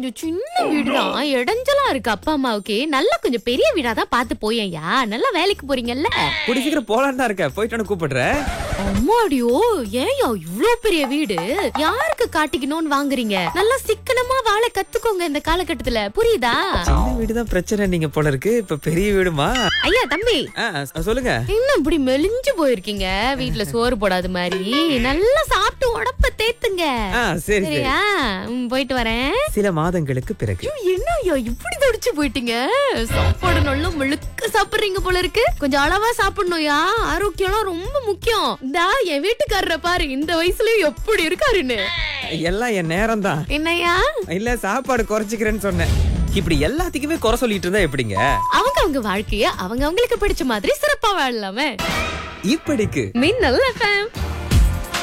கொஞ்சம் சின்ன வீடுதான், இடைஞ்சலா இருக்கு. அப்பா அம்மாவுக்கு நல்லா கொஞ்சம் பெரிய வீடாதான் பார்த்து போயேன்யா. நல்லா வேலைக்கு போறீங்கல்ல. கூடி சீக்கிரம் போலான்னு தான் இருக்க. போயிட்டு கூப்பிடுறேன். அம்மாடியோ, ஏன்யா இவ்ளோ பெரிய வீடு? யாருக்கு காட்டிக்கணும்னு வாங்குறீங்க? நல்லா சிக்கனமா வாழ கத்துக்கோங்க இந்த காலகட்டத்துல, புரியுதா? சின்ன வீடுதான் பிரச்சனை நீங்க போல இருக்கு. இப்ப பெரிய வீடுமா? ஐயா தம்பி, சொல்லுங்க. இன்னும் இப்படி மெலிஞ்சு போயிருக்கீங்க, வீட்டுல சோறு போடாத மாதிரி. நல்லா சாப்பிட்டு உடம்ப தேத்துங்க. சரி சரியா? போயிட்டு வரேன். சில மாதங்களுக்கு பிறகு. என்ன ஐயா இப்படி தடிச்சு போயிட்டீங்க? சாப்பாடு நல்லா முழுக்க சாப்பிடுறீங்க போல இருக்கு. கொஞ்சம் அளவா சாப்பிடணும்யா, ஆரோக்கியம்லாம் ரொம்ப முக்கியம். இந்தா என் வீட்டுக்காரரை பாரு, இந்த வயசுலயும் எப்படி இருக்காருன்னு. எல்லாம் என் நேரம் தான். என்னையா? இல்ல, சாப்பாடு குறைச்சிக்கிறேன்னு சொன்னேன். இப்படி எல்லாத்துக்குமே குறை சொல்லிட்டு இருந்தா எப்படிங்க? அவங்க வாழ்க்கைய அவங்களுக்கு பிடிச்ச மாதிரி சிறப்பா வாழலாமே. இப்படிக்கு மின்னல் FM.